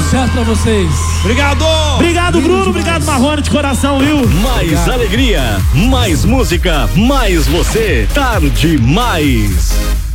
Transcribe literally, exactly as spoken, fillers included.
sucesso pra vocês. Obrigado. Obrigado, Bruno. Obrigado, Marrone, de coração, viu? Mais Obrigado. alegria, mais música, mais você. Tarde Mais.